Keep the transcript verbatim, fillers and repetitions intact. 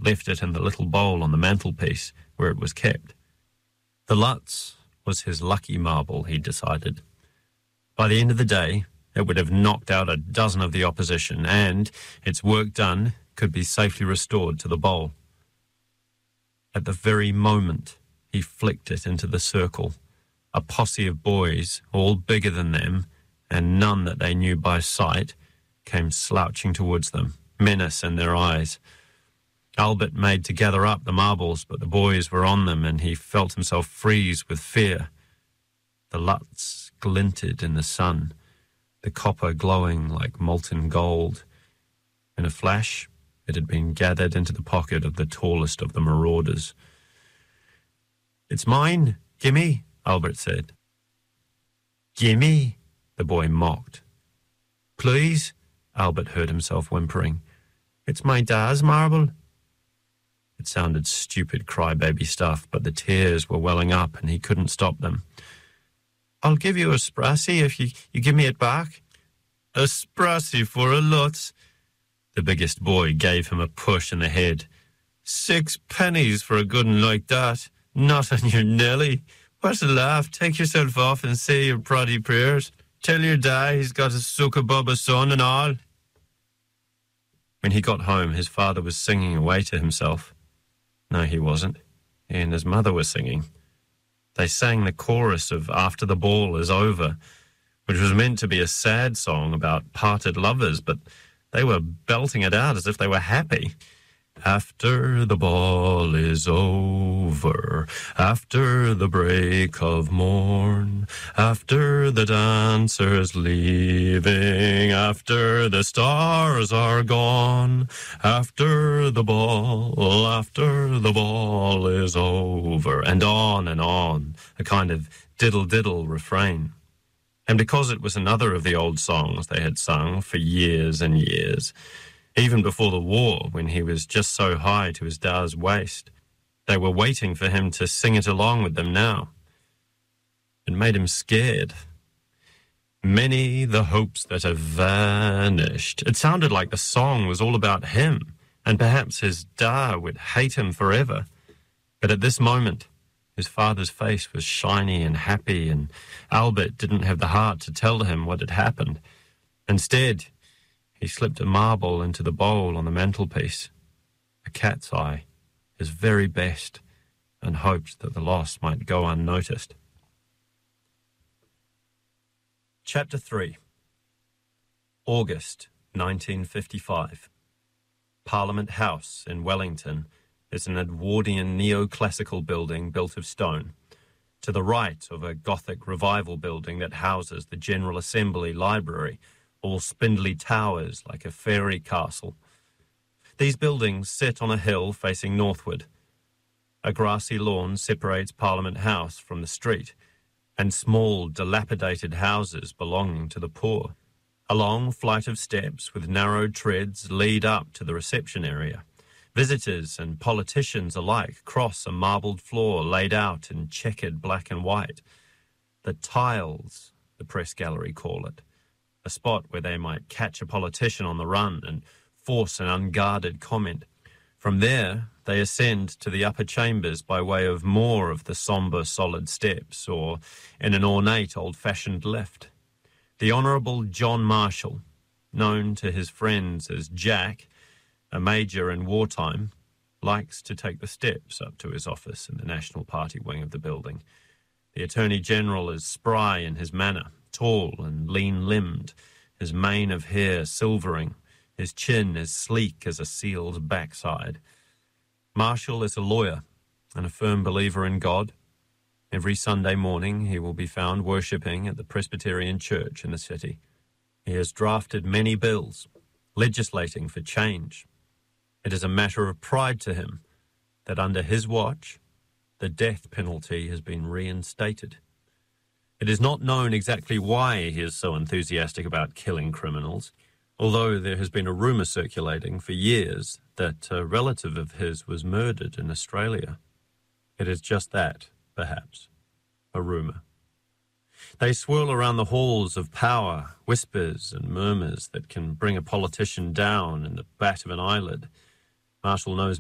left it in the little bowl on the mantelpiece where it was kept. The Lutz was his lucky marble, he decided. By the end of the day, it would have knocked out a dozen of the opposition, and, its work done, could be safely restored to the bowl. At the very moment he flicked it into the circle, a posse of boys, all bigger than them, and none that they knew by sight, came slouching towards them, menace in their eyes. Albert made to gather up the marbles, but the boys were on them, and he felt himself freeze with fear. The Lutz glinted in the sun, the copper glowing like molten gold. In a flash, it had been gathered into the pocket of the tallest of the marauders. "It's mine, gimme," Albert said. "Gimme," the boy mocked. "Please," Albert heard himself whimpering. "It's my dad's marble." It sounded stupid crybaby stuff, but the tears were welling up and he couldn't stop them. "I'll give you a sprassy if you, you give me it back." "A sprassy for a Lutz?" The biggest boy gave him a push in the head. "Six pennies for a good un like that. Not on your Nelly. What a laugh. Take yourself off and say your proddy prayers. Tell your dad he's got a sukkabubba son and all." When he got home, his father was singing away to himself. No, he wasn't. He and his mother were singing. They sang the chorus of After the Ball is Over, which was meant to be a sad song about parted lovers, but they were belting it out as if they were happy. After the ball is over, after the break of morn, after the dancers leaving, after the stars are gone, after the ball, after the ball is over, and on and on, a kind of diddle-diddle refrain. And because it was another of the old songs they had sung for years and years, even before the war, when he was just so high to his dad's waist, they were waiting for him to sing it along with them now. It made him scared. Many the hopes that have vanished. It sounded like the song was all about him, and perhaps his dad would hate him forever. But at this moment, his father's face was shiny and happy, and Albert didn't have the heart to tell him what had happened. Instead, he slipped a marble into the bowl on the mantelpiece, a cat's eye, his very best, and hoped that the loss might go unnoticed. Chapter three. August nineteen fifty-five. Parliament House in Wellington is an Edwardian neoclassical building built of stone, to the right of a Gothic revival building that houses the General Assembly Library, all spindly towers like a fairy castle. These buildings sit on a hill facing northward. A grassy lawn separates Parliament House from the street, and small, dilapidated houses belonging to the poor. A long flight of steps with narrow treads lead up to the reception area. Visitors and politicians alike cross a marbled floor laid out in checkered black and white. The tiles, the press gallery call it, a spot where they might catch a politician on the run and force an unguarded comment. From there, they ascend to the upper chambers by way of more of the sombre solid steps or in an ornate old-fashioned lift. The Honourable John Marshall, known to his friends as Jack, a major in wartime, likes to take the steps up to his office in the National Party wing of the building. The Attorney-General is spry in his manner, tall and lean-limbed, his mane of hair silvering, his chin as sleek as a seal's backside. Marshall is a lawyer and a firm believer in God. Every Sunday morning he will be found worshipping at the Presbyterian Church in the city. He has drafted many bills, legislating for change. It is a matter of pride to him that under his watch, the death penalty has been reinstated. It is not known exactly why he is so enthusiastic about killing criminals, although there has been a rumour circulating for years that a relative of his was murdered in Australia. It is just that, perhaps, a rumour. They swirl around the halls of power, whispers and murmurs that can bring a politician down in the bat of an eyelid. Marshall knows